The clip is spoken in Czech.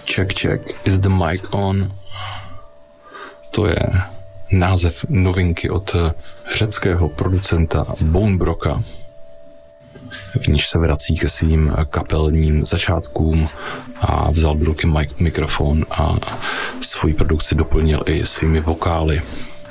Check, check, is the mic on? To je název novinky od řeckého producenta Bone Brocka, v níž se vrací ke svým kapelním začátkům a vzal do ruky mikrofon a svoji produkci doplnil i svými vokály.